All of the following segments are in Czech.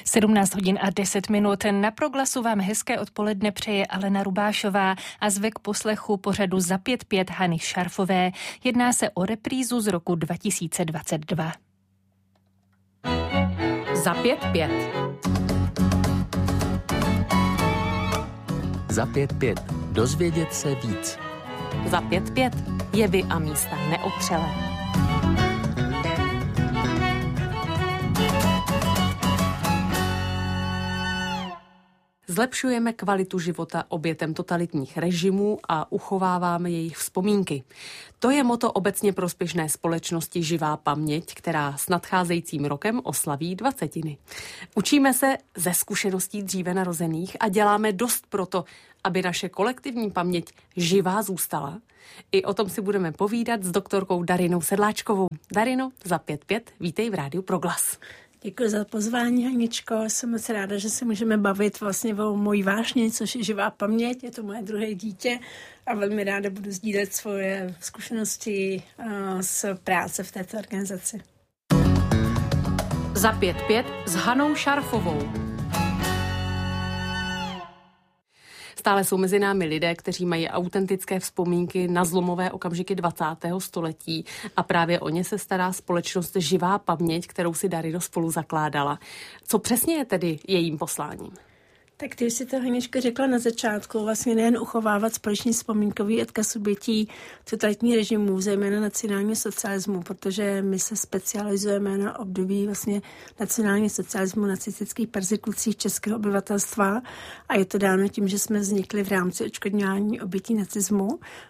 17 hodin a 10 minut. Na Proglasu vám hezké odpoledne přeje Alena Rubášová a zve k poslechu pořadu Za 5-5 Hany Šarfové. Jedná se o reprízu z roku 2022. Za 5-5. Za 5-5. Dozvědět se víc. Za 5-5. Jevy a místa neotřelé. Zlepšujeme kvalitu života obětem totalitních režimů a uchováváme jejich vzpomínky. To je motto obecně prospěšné společnosti Živá paměť, která s nadcházejícím rokem oslaví 20. Učíme se ze zkušeností dříve narozených a děláme dost proto, aby naše kolektivní paměť živá zůstala. I o tom si budeme povídat s doktorkou Darinou Sedláčkovou. Darino, za 5-5, vítej v Rádiu Proglas. Děkuji za pozvání, Haničko. Jsem moc ráda, že se můžeme bavit vlastně o mojí vášni, což je živá paměť. Je to moje druhé dítě a velmi ráda budu sdílet svoje zkušenosti z práce v této organizaci. Za 5-5 s Hanou Šarfovou. Stále jsou mezi námi lidé, kteří mají autentické vzpomínky na zlomové okamžiky 20. století a právě o ně se stará společnost Živá paměť, kterou si Darino spolu zakládala. Co přesně je tedy jejím posláním? Tak ty už si to, Haničko, řekla na začátku, vlastně nejen uchovávat společný vzpomínkový odkaz obětí totalitních režimů, zejména nacionálního socialismu, protože my se specializujeme na období vlastně nacionálního socialismu, nacistických persekucí českého obyvatelstva a je to dáno tím, že jsme vznikli v rámci odškodňování obětí nacismu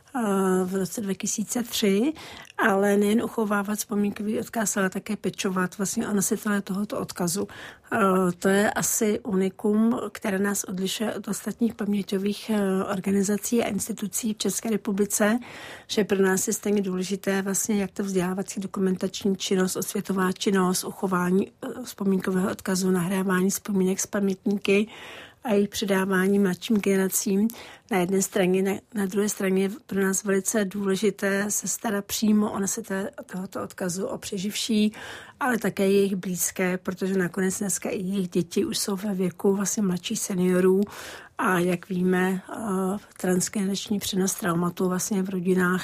v roce 2003, ale nejen uchovávat vzpomínkový odkaz, ale také pečovat vlastně o nositele tohoto odkazu. To je asi unikum, které nás odlišuje od ostatních paměťových organizací a institucí v České republice, že pro nás je stejně důležité vlastně jak to vzdělávací dokumentační činnost, osvětová činnost, uchování vzpomínkového odkazu, nahrávání vzpomínek z pamětníky a jejich předávání mladším generacím na jedné straně, na druhé straně je pro nás velice důležité se starat přímo o nositele tohoto odkazu, o přeživší, ale také jejich blízké, protože nakonec dneska i jejich děti už jsou ve věku vlastně mladších seniorů a jak víme, transgenerační přenos traumatu vlastně v rodinách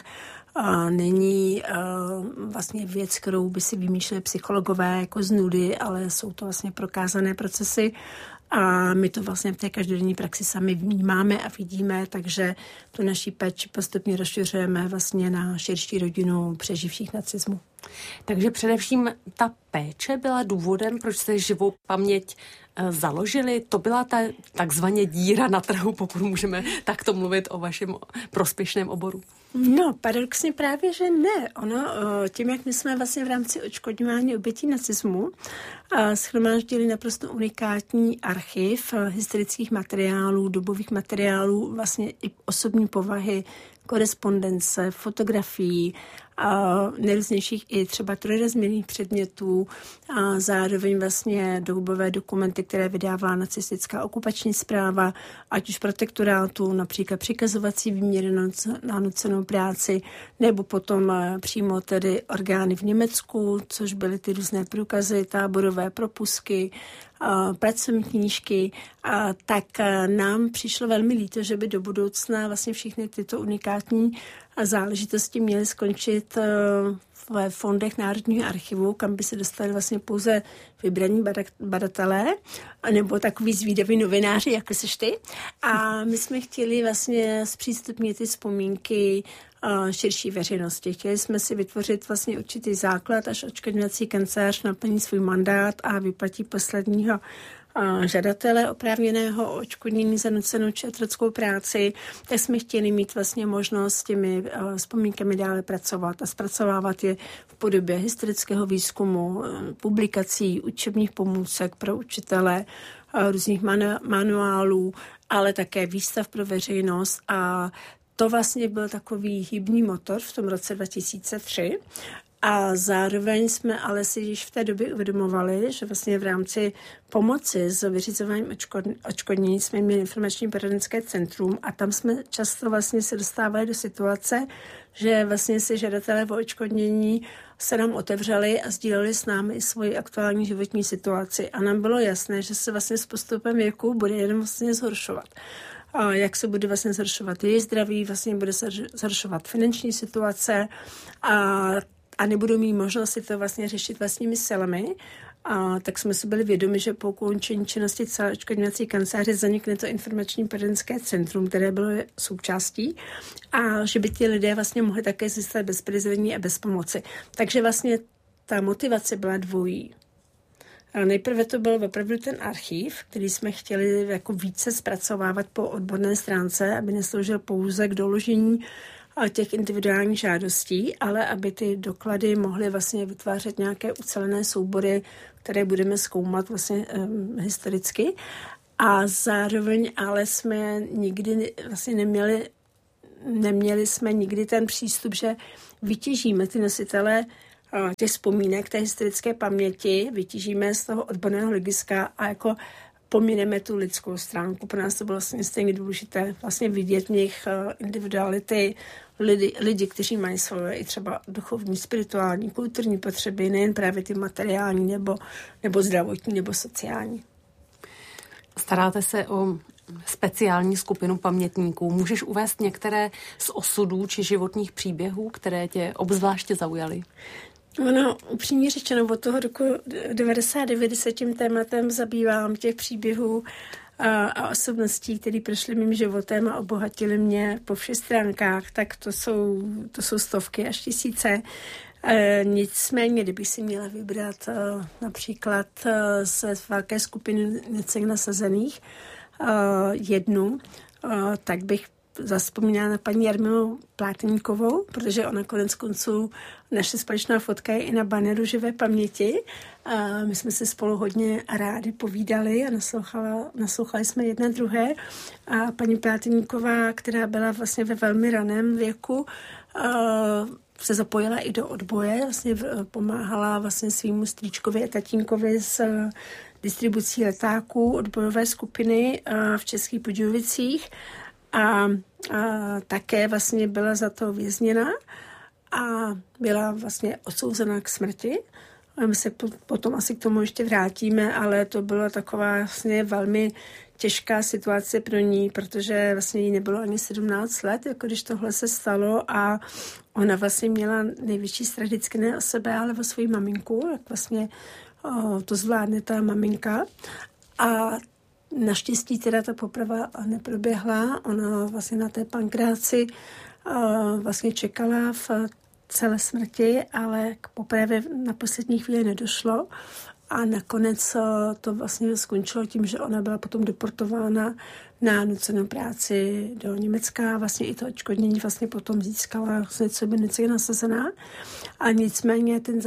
není vlastně věc, kterou by si vymýšleli psychologové jako z nudy, ale jsou to vlastně prokázané procesy a my to vlastně v té každodenní praxi sami vnímáme a vidíme, takže tu naší péči postupně rozšiřujeme vlastně na širší rodinu přeživších nacismu. Takže především ta péče byla důvodem, proč jste Živou paměť založili? To byla ta takzvaně díra na trhu, pokud můžeme takto mluvit o vašem prospěšném oboru? No, paradoxně právě, že ne. Ono, tím, jak my jsme vlastně v rámci odškodňování obětí nacismu shromáždili naprosto unikátní archiv historických materiálů, dobových materiálů, vlastně i osobní povahy, korespondence, fotografií, nejrůznějších i třeba trojrozměrných předmětů a zároveň vlastně dobové dokumenty, které vydává nacistická okupační správa, ať už protektorátu, například přikazovací výměry na nucenou práci, nebo potom přímo tedy orgány v Německu, což byly ty různé průkazy, táborové propusky, pracovní knížky, tak nám přišlo velmi líto, že by do budoucna vlastně všechny tyto unikátní záležitosti měly skončit ve fondech Národního archivu, kam by se dostali vlastně pouze vybraní badatelé, nebo takový zvídaví novináři, jako seš ty. A my jsme chtěli vlastně zpřístupnit ty vzpomínky širší veřejnosti. Chtěli jsme si vytvořit vlastně určitý základ, až odškodňovací kancelář naplní svůj mandát a vyplatí posledního žadatele oprávněného o odškodnění za nucenou či otrockou práci, tak jsme chtěli mít vlastně možnost s těmi vzpomínkami dále pracovat a zpracovávat je v podobě historického výzkumu, publikací, učebních pomůcek pro učitele, různých manuálů, ale také výstav pro veřejnost a to vlastně byl takový hybný motor v tom roce 2003 A zároveň jsme ale si již v té době uvědomovali, že vlastně v rámci pomoci s vyřizováním odškodnění jsme měli informační poradenské centrum a tam jsme často vlastně se dostávali do situace, že vlastně si žadatelé o odškodnění se nám otevřeli a sdíleli s námi i svoji aktuální životní situaci. A nám bylo jasné, že se vlastně s postupem věku bude jenom vlastně zhoršovat. A jak se bude vlastně zhoršovat jejich zdraví, vlastně bude se zhoršovat finanční situace a nebudou mít možnost si to vlastně řešit vlastními silami. A tak jsme si byli vědomi, že po ukončení činnosti celé odškodňovací kanceláře zanikne to informační poradenské centrum, které bylo součástí, a že by ti lidé vlastně mohli také zůstat bez prizorní a bez pomoci. Takže vlastně ta motivace byla dvojí. A nejprve to byl opravdu ten archiv, který jsme chtěli jako více zpracovávat po odborné stránce, aby nesloužil pouze k doložení těch individuálních žádostí, ale aby ty doklady mohly vlastně vytvářet nějaké ucelené soubory, které budeme zkoumat vlastně historicky. A zároveň ale jsme nikdy vlastně neměli jsme nikdy ten přístup, že vytěžíme ty nositele těch vzpomínek, té historické paměti, vytěžíme z toho odborného hlediska a jako pomineme tu lidskou stránku. Pro nás to bylo vlastně stejně důležité vlastně vidět v nich individuality, lidi, kteří mají svoje i třeba duchovní, spirituální, kulturní potřeby, nejen právě ty materiální nebo zdravotní nebo sociální. Staráte se o speciální skupinu pamětníků. Můžeš uvést některé z osudů či životních příběhů, které tě obzvláště zaujaly? Ono, upřímně řečeno, od toho roku 1999 se tím tématem zabývám těch příběhů a osobností, které prošly mým životem a obohatily mě po všech stránkách, tak to jsou stovky až tisíce. Nicméně, kdybych si měla vybrat například z velké skupiny necek nasazených jednu, tak bych zavzpomínala na paní Jarmilu Pláteníkovou, protože ona konec konců naše společná fotka je i na banneru živé paměti. A my jsme se spolu hodně rádi povídali a naslouchali jsme jedné druhé. A paní Pláteníková, která byla vlastně ve velmi raném věku, se zapojila i do odboje, vlastně pomáhala vlastně svýmu strýčkovi a tatínkovi s distribucí letáků odbojové skupiny v Českých Budějovicích. A také vlastně byla za to vězněna a byla vlastně odsouzena k smrti. A my se potom asi k tomu ještě vrátíme, ale to byla taková vlastně velmi těžká situace pro ní, protože vlastně jí nebylo ani 17 let, jako když tohle se stalo, a ona vlastně měla největší strach vždycky ne o sebe, ale o svou maminku, jak vlastně to zvládne ta maminka. A naštěstí teda ta poprava neproběhla. Ona vlastně na té pankráci vlastně čekala v celé smrti, ale k popravě na poslední chvíli nedošlo. A nakonec to vlastně skončilo tím, že ona byla potom deportována na nucenou práci do Německa. Vlastně i to odškodnění vlastně potom získala vlastně co by necek nasazená. A nicméně ten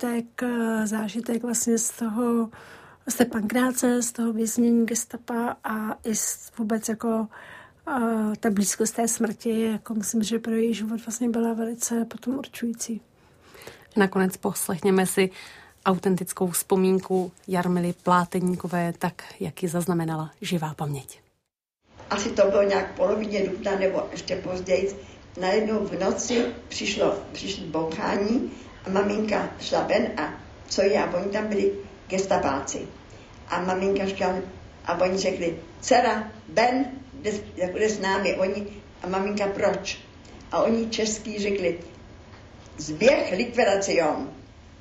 zážitek vlastně z té pankráce, z toho věznění gestapa a i vůbec jako ta blízkost té smrti, jako myslím, že pro její život vlastně byla velice potom určující. Nakonec poslechněme si autentickou vzpomínku Jarmily Pláteníkové, tak jak ji zaznamenala živá paměť. Asi to bylo nějak v polovině dubna nebo ještě později. Najednou v noci přišlo bouchání a maminka šla ven a co je, a oni tam byli gestapáci. A maminka říkala, a oni řekli, dcera, Ben, jde s námi. A maminka, proč? A oni český řekli, zběh likvidacion.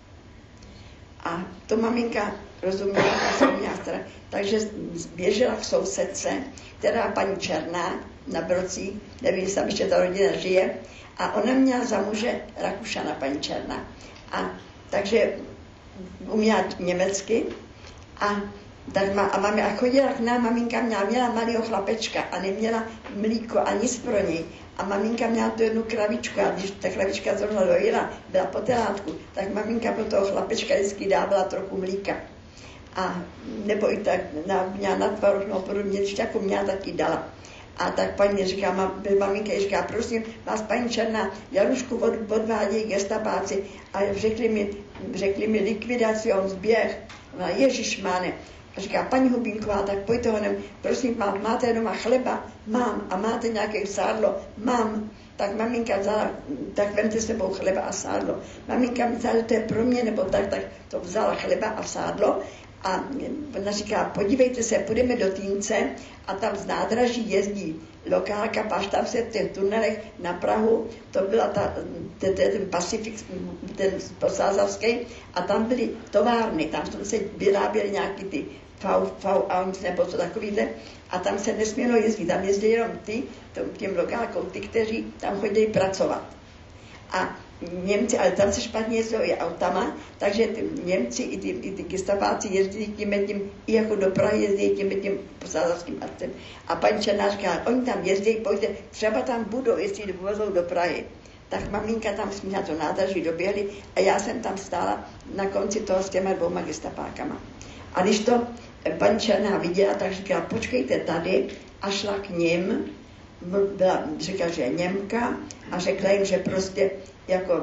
A to maminka rozuměla, takže běžela k sousedce, která paní Černá na Brocích, nevím, jestli ještě ta rodina žije, a ona měla za muže Rakušana, paní Černá. A takže uměla německy a chodila k nám, maminka měla malého chlapečka a neměla mlíko a nic pro něj. A maminka měla tu jednu kravičku a když ta kravička zrovna dojela, byla po telátku, tak maminka pro toho chlapečka vždycky dávala trochu mlíka. A nebo i tak měla na tvaroh, no podobně, když jako měla, taky dala. A tak paní říká, maminka říká, prosím vás, paní Černá, Janušku odvádějí gestapáci a řekli mi likvidacion, zběh. Ona, ježišmáne. A říká, paní Hubínková, tak pojďte honem, prosím vám, máte doma chleba? Mám. A máte nějaké sádlo? Mám. Tak maminka vzala, tak vemte sebou chleba a sádlo. Maminka mi vzala, to je pro mě, nebo tak to vzala chleba a sádlo. A ona říká, podívejte se, půjdeme do Týnce a tam z nádraží jezdí lokálka, paštav se v těch tunelech na Prahu, to byla ten Pacific, ten posázavský, a tam byly továrny, tam se vyráběly nějaký ty V-ounce nebo co takovýhle, a tam se nesmělo jezdit, tam jezdí jenom těm lokálkou, ty, kteří tam chodí pracovat. A Němci, ale tam se špatně jezdilo i autama, takže Němci i ty gestapáci jezdili tím i jako do Prahy jezdili tím posázavským akcem. A paní Černá říká, oni tam jezdí, pojďte, třeba tam budou, jestli vozou do Prahy. Tak maminka tam jsme na to nádraží doběhli a já jsem tam stála na konci toho s těma 2 gestapákama. A když to paní Černá viděla, tak říkala, počkejte tady, a šla k nim, říkala, že je Němka, a řekla jim, že prostě jako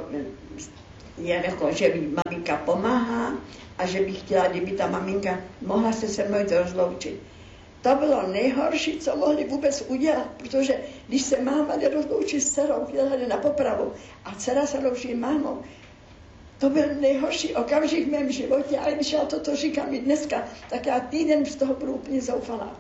že by maminka pomáhá a že by chtěla, kdyby ta maminka mohla se mnou rozloučit. To bylo nejhorší, co mohli vůbec udělat, protože když se máma jde rozloučit s dcerou, chtěla jde na popravu a dcera se loučí mámou, to byl nejhorší okamžik v mém životě, ale když já toto říkám i dneska, tak já týden z toho budu úplně zoufalá.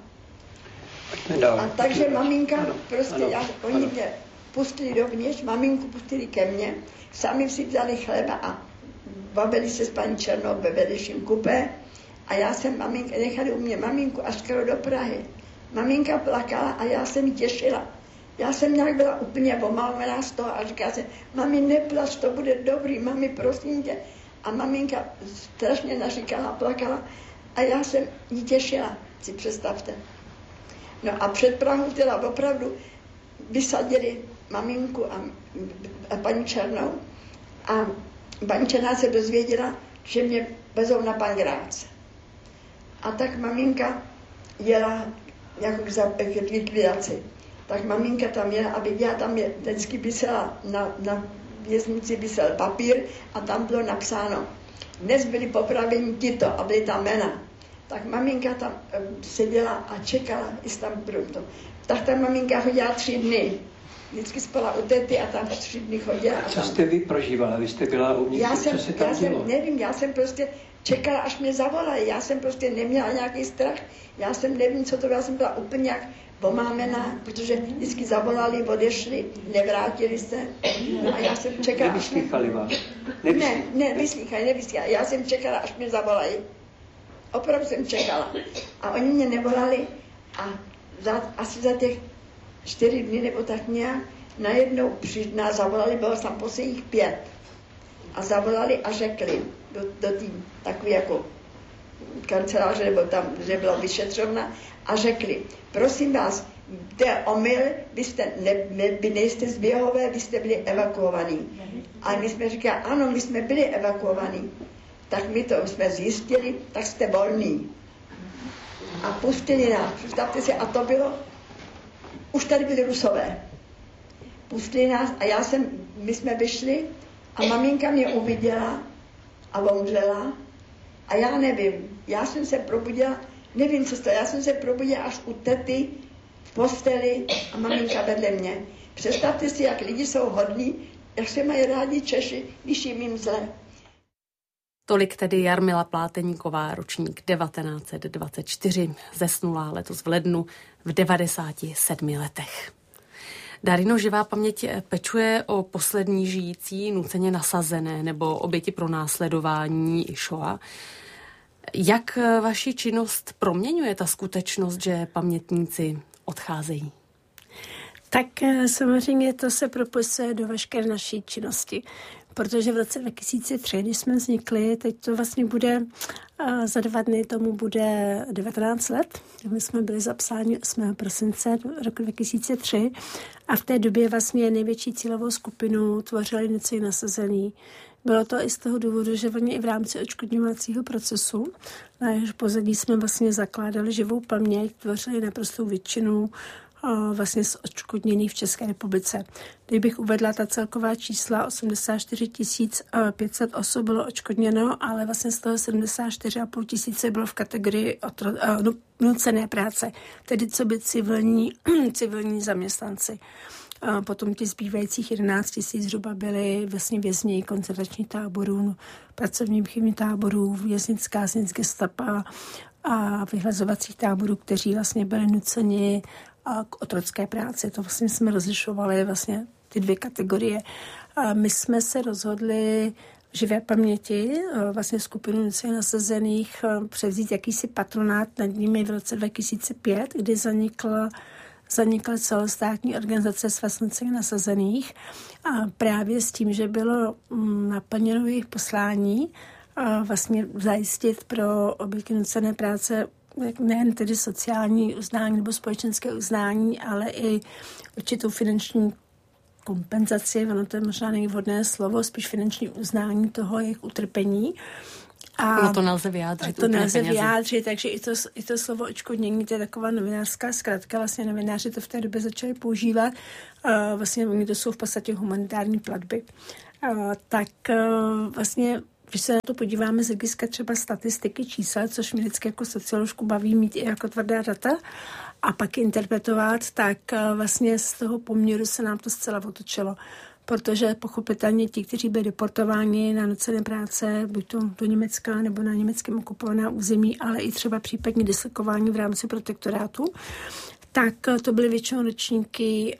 A takže maminka, oni mě pustili dovnitř, maminku pustili ke mně, sami si vzali chleba a bavili se s paní Černou ve vedlejším kupé a já jsem nechali u mě maminku až skoro do Prahy. Maminka plakala a já jsem ji těšila. Já jsem nějak byla úplně omalovená z toho a říkala jsem, mami, neplač, to bude dobrý, mami, prosím tě. A maminka strašně naříkala, plakala a já jsem ji těšila, si představte. No a před Prahou teda opravdu vysadili maminku a paní Černou a paní Černá se dozvěděla, že mě vezou na Pankrác. A tak maminka jela jako k likvidaci. Tak maminka tam jela, aby já tam vždycky vysela na věznici vysel papír a tam bylo napsáno, dnes byli popraveni tito a byly tam jména. Tak maminka tam seděla a čekala, jestli tam budou to. Tak ta maminka chodila 3 dny. Vždycky spala u tety a tam 3 dny chodila. Co jste vy prožívala? Vy jste byla uvnitř, co se tam dělo? Nevím, já jsem prostě čekala, až mě zavolají. Já jsem prostě neměla nějaký strach. Já jsem nevím, co to bylo. Já jsem byla úplně jak pomámená, protože vždycky zavolali, odešli, nevrátili se. A já jsem čekala. Nevyslýchali vás? Nevyslýchali. Já jsem čekala, až mě zavolají. Opravdu jsem čekala. A oni mě nevolali a asi za těch 4 dny nebo tak nějak najednou nás zavolali, bylo tam posledních 5. A zavolali a řekli do tým, takový jako kanceláře, nebo tam, že byla vyšetřovna, a řekli, prosím vás, jde omyl, vy nejste zběhové, vy jste byli evakuovaní. A my jsme říkali, ano, my jsme byli evakuovaní. Tak my to jsme zjistili, tak jste volní. A pustili nás, představte si, a to bylo, už tady byli Rusové. Pustili nás a my jsme vyšli a maminka mě uviděla a omřela a já nevím, já jsem se probudila, nevím co to, já jsem se probudila až u tety v posteli a maminka vedle mě. Představte si, jak lidi jsou hodní, jak se mají rádi Češi, když jim zle. Tolik tedy Jarmila Pláteníková, ročník 1924, zesnulá letos v lednu v 97 letech. Darino, živá paměť pečuje o poslední žijící, nuceně nasazené nebo oběti pronásledování Shoah. Jak vaši činnost proměňuje ta skutečnost, že pamětníci odcházejí? Tak samozřejmě to se propisuje do veškeré naší činnosti. Protože v roce 2003, když jsme vznikli, teď to vlastně bude, za 2 dny tomu bude 19 let. My jsme byli zapsáni 8. prosince roku 2003 a v té době vlastně největší cílovou skupinu tvořili nuceně nasazení. Bylo to i z toho důvodu, že oni i v rámci odškodňovacího procesu, na jehož pozadí jsme vlastně zakládali živou paměť, tvořili naprostou většinu vlastně z odškodněných v České republice. Kdybych uvedla ta celková čísla, 84 500 osob bylo odškodněno, ale vlastně z toho 74,5 tisíce bylo v kategorii nucené práce, tedy co by civilní zaměstnanci. Potom ti zbývajících 11 tisíc zhruba byli vlastně vězni koncentračních táborů, pracovních výchovných táborů, věznic gestapa a vyhlazovacích táborů, kteří vlastně byli nuceni k otrocké práci. To vlastně jsme rozlišovali vlastně ty dvě kategorie. A my jsme se rozhodli v živé paměti vlastně skupinu nuceně nasazených převzít jakýsi patronát nad nimi v roce 2005, kdy zanikla celostátní organizace Svaz nuceně nasazených a právě s tím, že bylo naplněno jejich poslání vlastně zajistit pro oběti nucené práce nejen tedy sociální uznání nebo společenské uznání, ale i určitou finanční kompenzaci, ono to je možná nejvhodné slovo, spíš finanční uznání toho jejich utrpení. A to nelze vyjádřit. To nelze vyjádřit, takže i to slovo odškodnění, to je taková novinářská zkratka, vlastně novináři to v té době začali používat, vlastně oni to jsou v podstatě humanitární platby. Tak vlastně, když se na to podíváme z hlediska třeba statistiky čísel, což mě vždycky jako socioložku baví mít i jako tvrdá data, a pak interpretovat, tak vlastně z toho poměru se nám to zcela otočilo. Protože pochopitelně ti, kteří byli deportováni na nucené práce, buď to do Německa nebo na německém okupovaná území, ale i třeba případně dislokování v rámci protektorátu, tak to byly většinou ročníky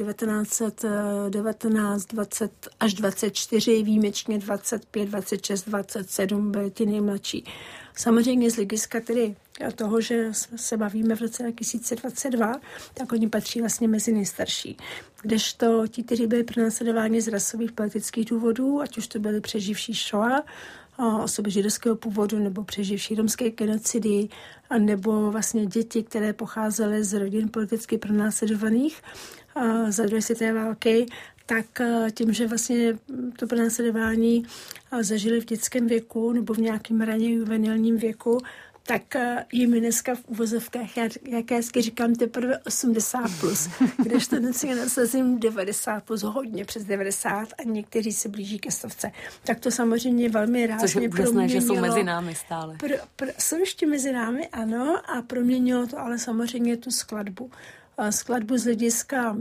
1919, 20 až 24, výjimečně 25, 26, 27 byly ti nejmladší. Samozřejmě z hlediska tedy toho, že se bavíme v roce 2022, tak oni patří vlastně mezi nejstarší. Kdežto ti, kteří byli pronásledováni z rasových politických důvodů, ať už to byly přeživší Shoah, osoby židovského původu nebo přeživší romské genocidy, nebo vlastně děti, které pocházely z rodin politicky pronásledovaných za druhé světové války, tak tím, že vlastně to pronásledování zažili v dětském věku nebo v nějakém raně juvenilním věku, tak jim dneska v uvozovkách, jak já říkám, teprve 80+, když to dneska nasazím 90+, hodně přes 90 a někteří se blíží ke 100. Tak to samozřejmě velmi rázně což je úžasné, že jsou mezi námi stále. Jsou ještě mezi námi, ano, a proměnilo to ale samozřejmě tu skladbu z hlediska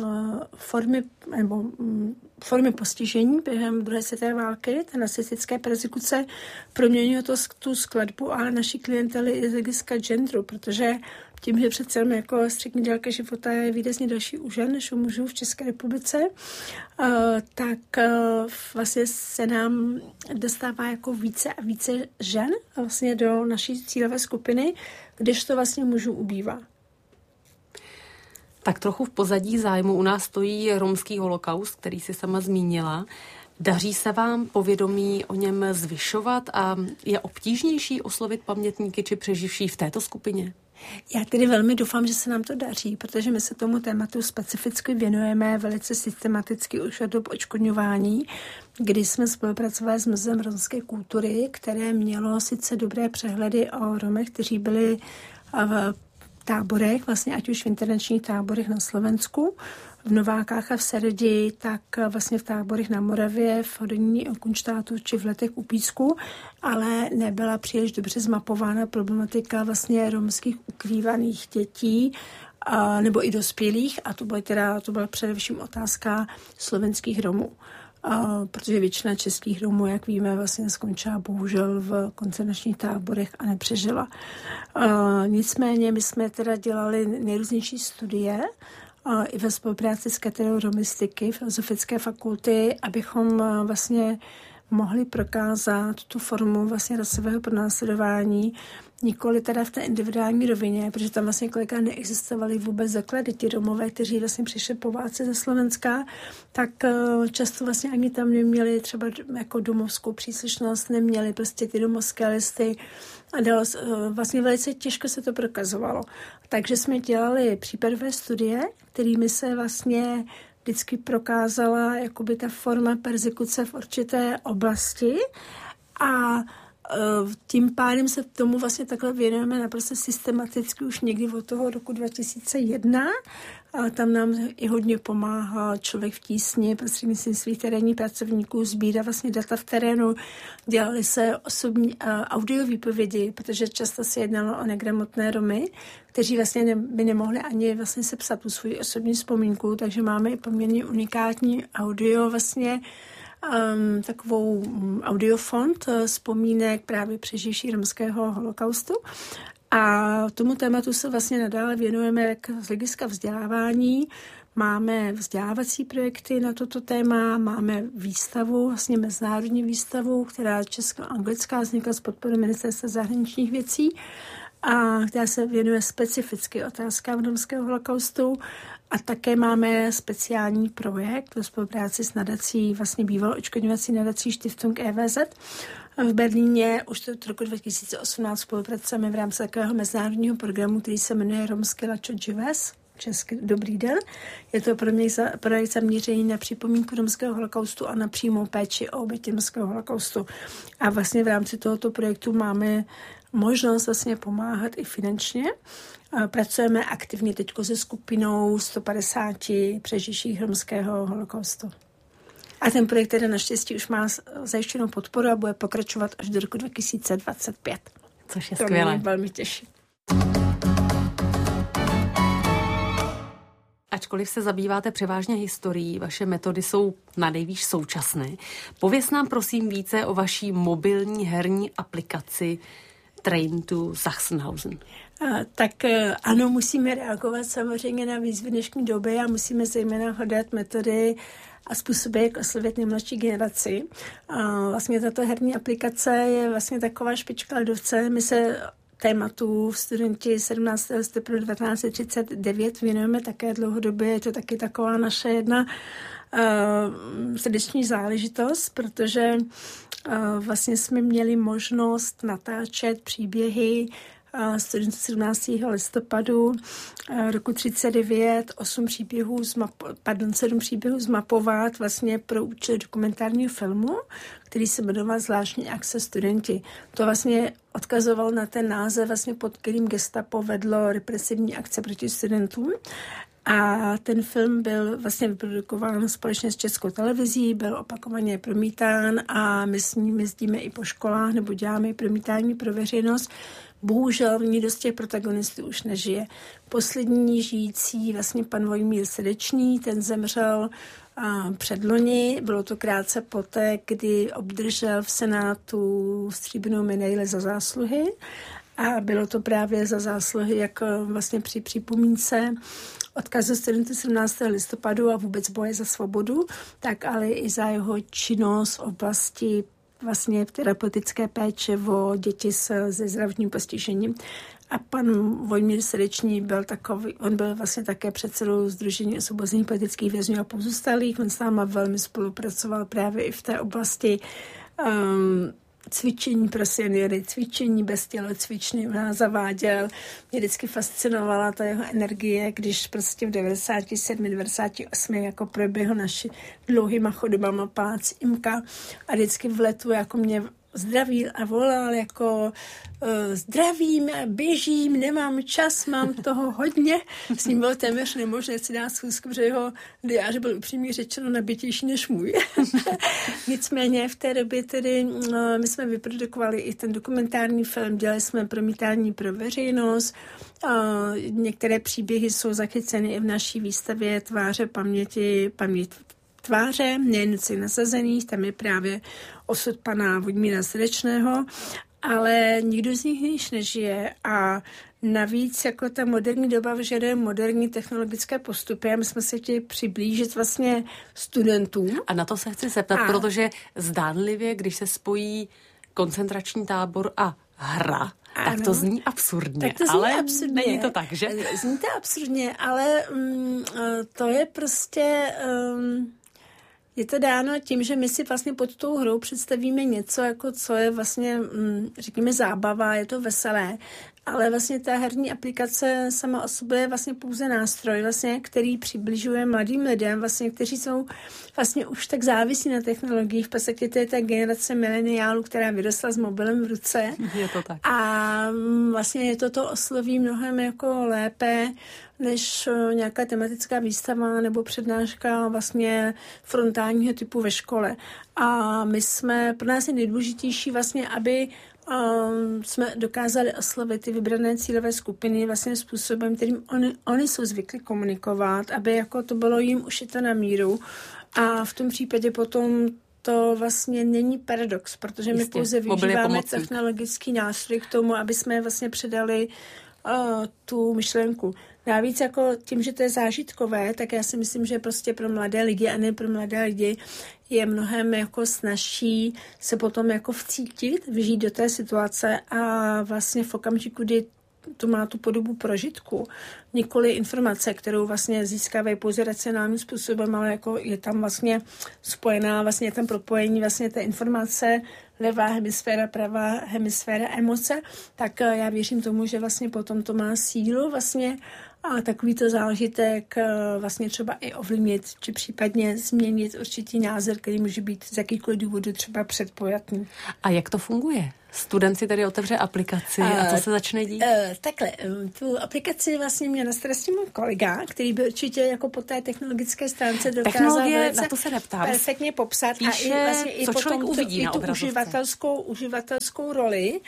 formy postižení během druhé světové války, ta nacistické persekuce, proměnilo to tu skladbu, ale naší klientely i z hlediska genderu, protože tím, že přece jako střední délka života je výrazně další u žen než u mužů v České republice, tak vlastně se nám dostává jako více a více žen vlastně do naší cílové skupiny, když to vlastně mužů ubývá. Tak trochu v pozadí zájmu u nás stojí romský holokaust, který si sama zmínila. Daří se vám povědomí o něm zvyšovat a je obtížnější oslovit pamětníky či přeživší v této skupině? Já tedy velmi doufám, že se nám to daří, protože my se tomu tématu specificky věnujeme velice systematicky už od dob odškodňování, kdy jsme spolupracovali s Muzeem romské kultury, které mělo sice dobré přehledy o Romech, kteří byli v táborech, vlastně ať už v internačních táborech na Slovensku, v Novákách a v Seredi, tak vlastně v táborech na Moravě, v Hodoníně a Kunštátu či v Letech u Písku, ale nebyla příliš dobře zmapována problematika vlastně romských ukrývaných dětí nebo i dospělých, a to byla především otázka slovenských Romů. Protože většina českých Romů, jak víme, vlastně skončila bohužel v koncentračních táborech a nepřežila. Nicméně my jsme teda dělali nejrůznější studie i ve spolupráci s katedrou romistiky Filozofické fakulty, abychom vlastně mohli prokázat tu formu vlastně rasového pronásledování, nikoli teda v té individuální rovině, protože tam vlastně kolikrát neexistovaly vůbec základy. Ti Romové, kteří vlastně přišli po válce ze Slovenska, tak často vlastně ani tam neměli třeba jako domovskou příslušnost, neměli prostě ty domovské listy a vlastně velice těžko se to prokazovalo. Takže jsme dělali případové studie, kterými se vlastně vždycky prokázala jakoby ta forma persekuce v určité oblasti a tím pádem se tomu vlastně takhle věnujeme naprosto systematicky už někdy od toho roku 2001. A tam nám i hodně pomáhá Člověk v tísni, prostřednictvím svých terénních pracovníků, sbírá vlastně data v terénu, dělali se osobní audio výpovědi, protože často se jednalo o negramotné Romy, kteří vlastně by nemohli ani vlastně sepsat tu svou osobní vzpomínku, takže máme i poměrně unikátní audio vlastně, takovou audiofond vzpomínek právě přeživší romského holokaustu. A tomu tématu se vlastně nadále věnujeme jak z hlediska vzdělávání. Máme vzdělávací projekty na toto téma, máme výstavu, vlastně mezinárodní výstavu, která česko-anglická vznikla s podporou Ministerstva zahraničních věcí a která se věnuje specificky otázkám romského holokaustu. A také máme speciální projekt ve spolupráci s nadací, vlastně bývalou odškodňovací nadací Stiftung EWZ. V Berlíně už od roku 2018 spolupracujeme v rámci takového mezinárodního programu, který se jmenuje Romské Lačo Džives, česky Dobrý den. Je to pro mě projekt zaměřený na připomínku romského holokaustu a na přímou péči o oběti romského holokaustu. A vlastně v rámci tohoto projektu máme možnost vlastně pomáhat i finančně. Pracujeme aktivně teď se skupinou 150 přeživších romského holokaustu. A ten projekt teda naštěstí už má zajištěnou podporu a bude pokračovat až do roku 2025. Což je skvělé. To mě velmi těší. Ačkoliv se zabýváte převážně historií, vaše metody jsou nanejvýš současné. Pověz nám prosím více o vaší mobilní herní aplikaci Train to Sachsenhausen. Tak ano, musíme reagovat samozřejmě na výzvy dnešní doby a musíme zejména hledat metody a způsoby, jak oslovit nejmladší generaci. Vlastně tato herní aplikace je vlastně taková špička ledovce. My se tématu studenti 17. listopadu 1939 věnujeme také dlouhodobě. Je to taky taková naše jedna srdeční záležitost, protože vlastně jsme měli možnost natáčet příběhy studentů 17. listopadu roku 1939, 7 příběhů zmapovat vlastně pro účely dokumentárního filmu, který se jmenoval Zvláštní akce studenti. To vlastně odkazoval na ten název, vlastně pod kterým gestapo vedlo represivní akce proti studentům. A ten film byl vlastně vyprodukován společně s Českou televizí, byl opakovaně promítán a my s ním jezdíme i po školách nebo děláme i promítání pro veřejnost. Bohužel nikdo z těch protagonistů už nežije. Poslední žijící vlastně pan Vojmír Srdečný, ten zemřel předloni. Bylo to krátce poté, kdy obdržel v Senátu stříbrnou medaili za zásluhy. A bylo to právě za zásluhy, jak vlastně při připomínce odkazu studentů 17. listopadu a vůbec boje za svobodu, tak ale i za jeho činnost v oblasti vlastně terapeutické péče o děti se zdravotním postižením. A pan Vojmír Srdečný byl takový, on byl vlastně také předsedou Sdružení osvobozených politických vězňů a pozůstalých. On s náma velmi spolupracoval právě i v té oblasti cvičení pro seniory, cvičení bez tělocvičny, nás zaváděl. Mě vždycky fascinovala ta jeho energie, když prostě v 97, 98 jako proběhl naši dlouhýma chodbama pác Imka a vždycky v letu jako mě zdravil a volal jako zdravím, běžím, nemám čas, mám toho hodně. S ním bylo téměř nemožné si dát schůzku, protože jeho diář byl upřímně řečeno nabitější než můj. Nicméně v té době tedy my jsme vyprodukovali i ten dokumentární film, dělali jsme promítání pro veřejnost. Některé příběhy jsou zachyceny i v naší výstavě Tváře paměti, paměť tváře, nejenuci nasazených, tam je právě osud pana Vojmíra Srdečného, ale nikdo z nich již nežije a navíc jako ta moderní doba vyžaduje moderní technologické postupy a my jsme se chtěli přiblížit vlastně studentům. A na to se chci zeptat, protože zdánlivě, když se spojí koncentrační tábor a hra, tak to zní absurdně, tak to zní ale absurdně. Není to tak, že? Zní to absurdně, ale to je prostě... Je to dáno tím, že my si vlastně pod tou hrou představíme něco, jako co je vlastně, řekněme, zábava, je to veselé. ale vlastně ta herní aplikace sama o sobě je vlastně pouze nástroj, vlastně, který přibližuje mladým lidem, vlastně, kteří jsou vlastně už tak závislí na technologiích. V podstatě to je ta generace mileniálů, která vyrostla s mobilem v ruce. Je to tak. A vlastně je to osloví mnohem jako lépe, než nějaká tematická výstava nebo přednáška vlastně frontálního typu ve škole. A pro nás je nejdůležitější vlastně, aby jsme dokázali oslovit ty vybrané cílové skupiny vlastně způsobem, kterým oni jsou zvyklí komunikovat, aby jako to bylo jim ušito na míru. A v tom případě potom to vlastně není paradox, protože my pouze využíváme technologický nástroj k tomu, aby jsme vlastně předali tu myšlenku. Navíc jako tím, že to je zážitkové, tak já si myslím, že prostě pro mladé lidi a ne pro mladé lidi je mnohem jako snazší se potom jako vcítit, vžít do té situace a vlastně v okamžiku, kdy to má tu podobu prožitku, nikoli informace, kterou vlastně získávají pouze racionálním způsobem, ale jako je tam vlastně spojená, vlastně je tam propojení vlastně té informace, levá hemisféra, pravá hemisféra emoce, tak já věřím tomu, že vlastně potom to má sílu vlastně a takovýto zážitek vlastně třeba i ovlivnit, či případně změnit určitý názor, který může být z jakýkoliv důvodu třeba předpojatný. A jak to funguje? Student si tady otevře aplikaci a co se začne dít? Takhle, tu aplikaci vlastně měl na starosti můj kolega, který by určitě jako po té technologické stránce dokázal na to se neptám. Perfektně popsat. Píše, a i vlastně i potom uvidí na uživatelskou roli.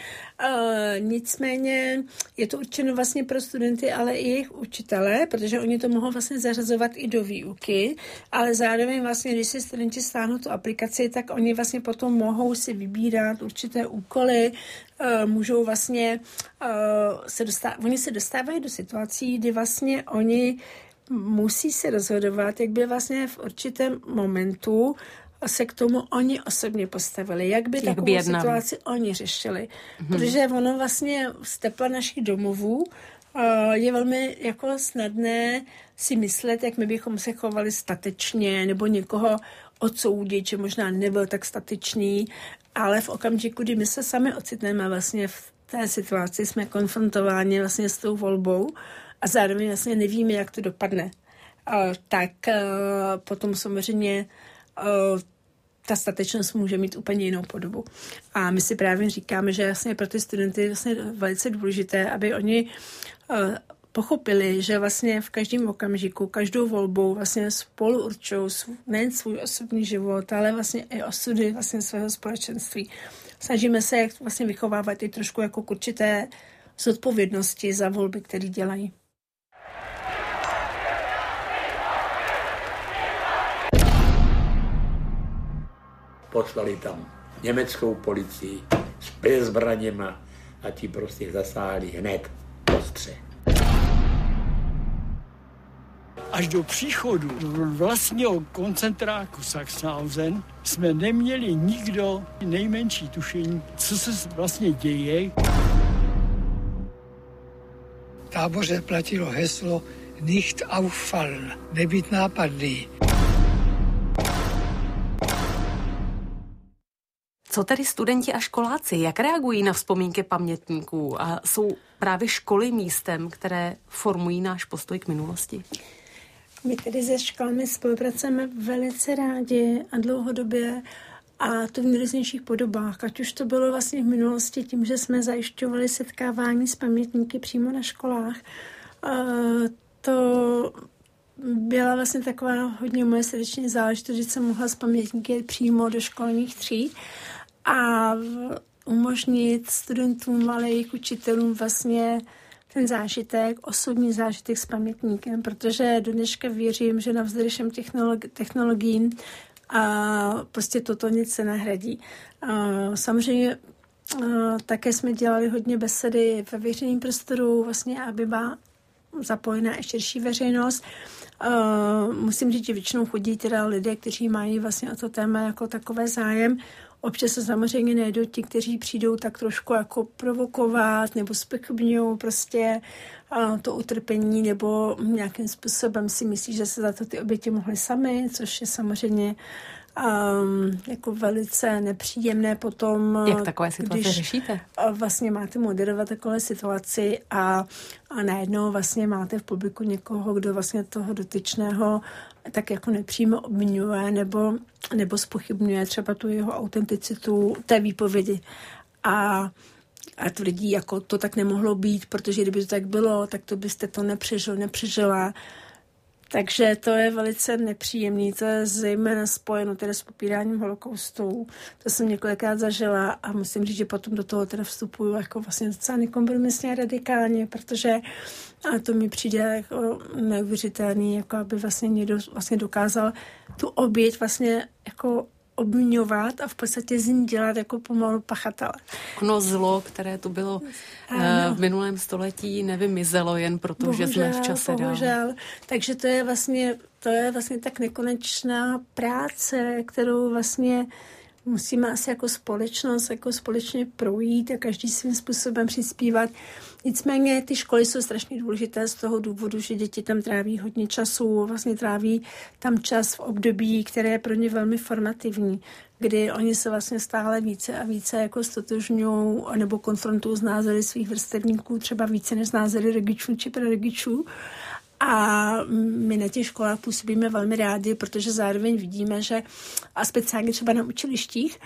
Nicméně je to určeno vlastně pro studenty, ale i jejich učitele, protože oni to mohou vlastně zařazovat i do výuky, ale zároveň vlastně, když si studenti stáhnou tu aplikaci, tak oni vlastně potom mohou si vybírat určité úkoly, můžou vlastně oni se dostávají do situací, kdy vlastně oni musí se rozhodovat, jak by vlastně v určitém momentu se k tomu oni osobně postavili, jak by takovou situaci oni řešili. Protože ono vlastně z tepla našich domovů je velmi jako snadné si myslet, jak my bychom se chovali statečně, nebo někoho odsoudit, že možná nebyl tak statečný, ale v okamžiku, kdy my se sami ocitneme vlastně v té situaci, jsme konfrontováni vlastně s tou volbou a zároveň vlastně nevíme, jak to dopadne. Tak potom samozřejmě ta statečnost může mít úplně jinou podobu. A my si právě říkáme, že vlastně pro ty studenty je vlastně velice důležité, aby oni pochopili, že vlastně v každém okamžiku, každou volbou vlastně spolu určují nejen svůj osobní život, ale vlastně i osudy vlastně svého společenství. Snažíme se vlastně vychovávat i trošku jako k určité zodpovědnosti za volby, které dělají. Poslali tam německou policii s zbraněma a ti prostě zasáhli hned ostře. Až do příchodu vlastního koncentráku Sachsenhausen jsme neměli nikdo nejmenší tušení, co se vlastně děje. V táboře platilo heslo Nicht auffallen, nebýt nápadný. Co tedy studenti a školáci? Jak reagují na vzpomínky pamětníků? A jsou právě školy místem, které formují náš postoj k minulosti? My tedy se školami spolupracujeme velice rádi a dlouhodobě a to v nejrůznějších podobách. Ať už to bylo vlastně v minulosti tím, že jsme zajišťovali setkávání s pamětníky přímo na školách. To byla vlastně taková hodně moje srdeční záležitost, že jsem mohla s pamětníky přímo do školních tříd a umožnit studentům, ale jejich učitelům vlastně ten zážitek, osobní zážitek s pamětníkem, protože do dneška věřím, že navzdory všem technologiím a prostě toto nic se nahradí. Samozřejmě také jsme dělali hodně besedy ve veřejném prostoru, vlastně, aby byla zapojená i širší veřejnost. Musím říct, že většinou chodí teda lidé, kteří mají vlastně o to téma jako takové zájem. Občas se samozřejmě najdou ti, kteří přijdou tak trošku jako provokovat nebo zpochybňují prostě to utrpení nebo nějakým způsobem si myslí, že se za to ty oběti mohly sami, což je samozřejmě jako velice nepříjemné potom. Jak takové situace řešíte? Vlastně máte moderovat takové situaci a najednou vlastně máte v publiku někoho, kdo vlastně toho dotyčného tak jako nepřímo obviňuje nebo zpochybňuje třeba tu jeho autenticitu té výpovědi. A tvrdí, jako to tak nemohlo být, protože kdyby to tak bylo, tak to byste to nepřežila. Takže to je velice nepříjemný, to je zejména spojeno teda s popíráním holokaustu. To jsem několikrát zažila a musím říct, že potom do toho teda vstupuju jako vlastně docela nekompromisně a radikálně, protože a to mi přijde jako neuvěřitelný, jako aby vlastně někdo vlastně dokázal tu oběť vlastně jako obměňovat a v podstatě z ní dělat jako pomalu pachatele. Ono zlo, které tu bylo v minulém století, nevymizelo jen proto, že jsme v čase dál. Takže to je vlastně tak nekonečná práce, kterou vlastně musíme asi jako společnost jako společně projít a každý svým způsobem přispívat. Nicméně ty školy jsou strašně důležité z toho důvodu, že děti tam tráví hodně času, vlastně tráví tam čas v období, které je pro ně velmi formativní, kdy oni se vlastně stále více a více jako stotožňují nebo konfrontují s názory svých vrstevníků, třeba více než s názory rodičů či prarodičů. A my na těch školách působíme velmi rádi, protože zároveň vidíme, že a speciálně třeba na učilištích,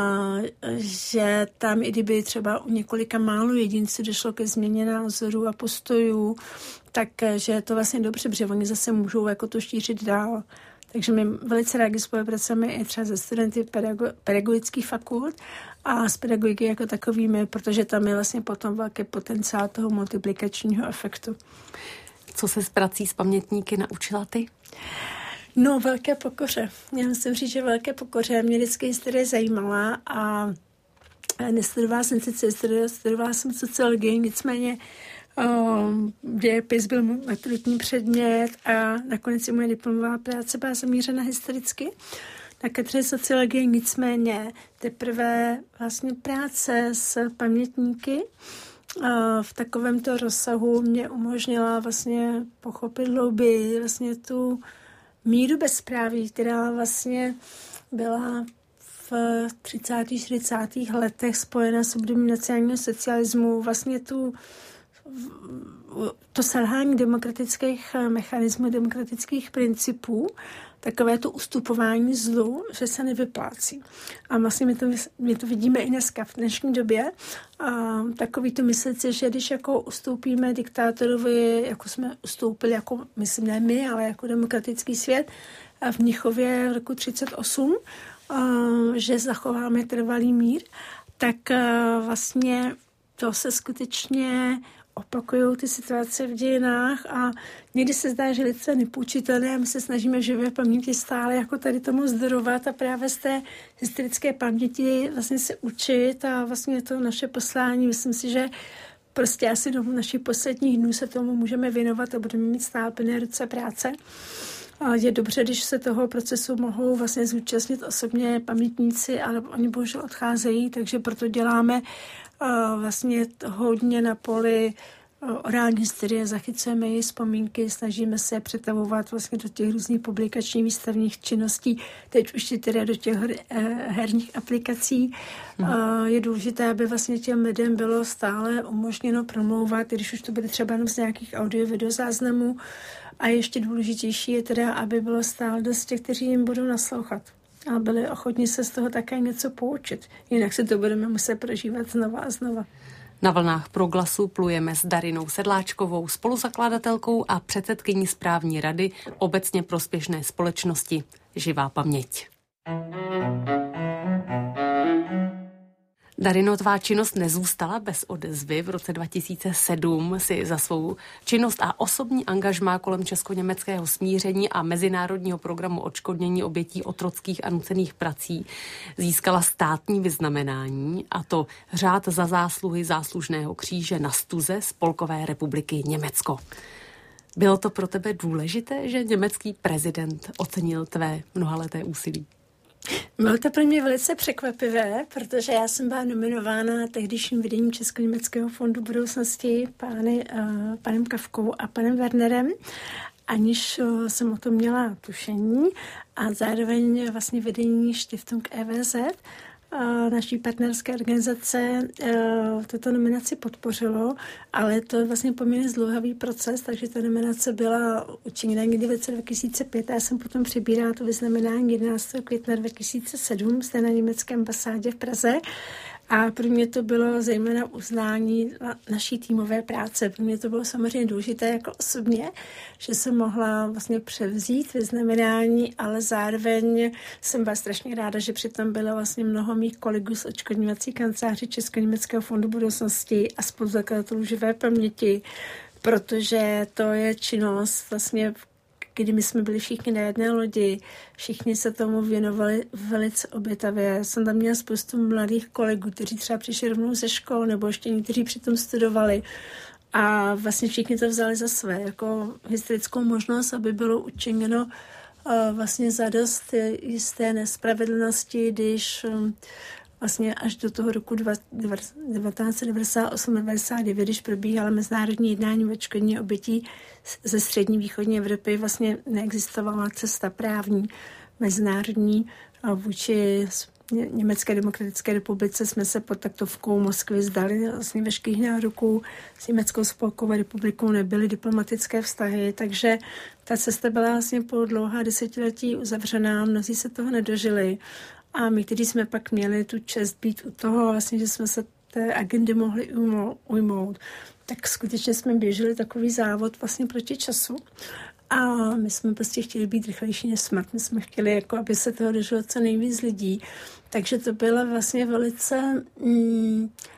že tam i kdyby třeba u několika málo jedinců došlo ke změně názorů a postojů, takže je to vlastně dobře, protože oni zase můžou jako to šířit dál. Takže my velice rádi spolupracujeme i třeba se studenty pedagogických fakult a s pedagogiky jako takovými, protože tam je vlastně potom velký potenciál toho multiplikačního efektu. Co se s prací s pamětníky naučila ty? No, velké pokoře. Já musím říct, že velké pokoře. Mě vždycky historie zajímala a nestudovala jsem sice historie, studovala jsem sociologii, nicméně dějepis byl můj maturitní předmět a nakonec i moje diplomová práce byla zamířena historicky na katedře sociologie, nicméně teprve vlastně práce s pamětníky v takovémto rozsahu mě umožnila vlastně pochopit hlouběji vlastně tu míru bezpráví, která vlastně byla v 30. 40. letech spojena s obdobím nacionálního socialismu, vlastně to selhání demokratických mechanismů, demokratických principů, takové to ustupování zlu, že se nevyplácí. A vlastně my to vidíme i dneska v dnešní době. A takový to myslet si, že když jako ustoupíme diktátorovi, jako jsme ustoupili, jako myslím ne my, ale jako demokratický svět v Mnichově v roku 1938, že zachováme trvalý mír, tak vlastně to se skutečně opakují ty situace v dějinách a někdy se zdá, že lidstvo je nepoučitelné a my se snažíme v živé paměti stále jako tady tomu zdorovat a právě z té historické paměti vlastně se učit a vlastně je to naše poslání. Myslím si, že prostě asi do našich posledních dnů se tomu můžeme věnovat a budeme mít stále plné ruce práce. A je dobře, když se toho procesu mohou vlastně zúčastnit osobně pamětníci, ale oni bohužel odcházejí, takže proto děláme vlastně hodně na poli orální historie, zachycujeme její vzpomínky, snažíme se přetavovat vlastně do těch různých publikačních výstavních činností, teď už teda do těch herních aplikací. Je důležité, aby vlastně těm lidem bylo stále umožněno promlouvat, když už to bude třeba jenom z nějakých audio-videozáznamů. A ještě důležitější je teda, aby bylo stále dost těch, kteří jim budou naslouchat. A byli ochotní se z toho také něco poučit. Jinak se to budeme muset prožívat znova a znova. Na vlnách Proglasu plujeme s Darinou Sedláčkovou, spoluzakladatelkou a předsedkyní správní rady obecně prospěšné společnosti Živá paměť. Darino, tvá činnost nezůstala bez odezvy. V roce 2007 si za svou činnost a osobní angažmá kolem česko-německého smíření a mezinárodního programu odškodnění obětí otrockých a nucených prací získala státní vyznamenání, a to řád za zásluhy záslužného kříže na Stuze Spolkové republiky Německo. Bylo to pro tebe důležité, že německý prezident ocenil tvé mnohaleté úsilí? Bylo to pro mě velice překvapivé, protože já jsem byla nominována tehdejším vedením Česko-německého fondu budoucnosti panem Kafkou a panem Wernerem. aniž jsem o tom měla tušení, a zároveň vlastně vedení Stiftung EWZ, naší partnerské organizace, tuto nominaci podpořilo, ale to je vlastně poměrně zdlouhavý proces, takže ta nominace byla učiněna někdy v roce 2005 a já jsem potom přebírala to vyznamenání 11. května 2007 zde na německé ambasádě v Praze. A pro mě to bylo zejména uznání naší týmové práce. Pro mě to bylo samozřejmě důležité jako osobně, že jsem mohla vlastně převzít vyznamenání, ale zároveň jsem byla strašně ráda, že přitom bylo vlastně mnoho mých kolegů z odškodňovací kanceláře Česko-německého fondu budoucnosti a spoluzakladatelů živé paměti, protože to je činnost vlastně, kdy my jsme byli všichni na jedné lodi, všichni se tomu věnovali velice obětavě. Jsem tam měla spoustu mladých kolegů, kteří třeba přišli rovnou ze škol, nebo ještě někteří přitom studovali. A vlastně všichni to vzali za své, jako historickou možnost, aby bylo učiněno vlastně zadost jisté nespravedlnosti, když vlastně až do toho roku 1998-1999, když probíhala mezinárodní jednání o odškodnění obětí ze střední východní Evropy, vlastně neexistovala cesta právní mezinárodní a vůči Německé demokratické republice jsme se pod taktovkou Moskvy zdali vlastně veškerých nároků. S Německou spolkovou republikou nebyly diplomatické vztahy, takže ta cesta byla vlastně po dlouhá desetiletí uzavřená, mnozí se toho nedožili. A my, kteří jsme pak měli tu čest být u toho, vlastně, že jsme se té agendy mohli ujmout, tak skutečně jsme běželi takový závod vlastně proti času. A my jsme prostě chtěli být rychlejší než smrt. My jsme chtěli, jako, aby se toho dožilo co nejvíc lidí. Takže to byla vlastně velice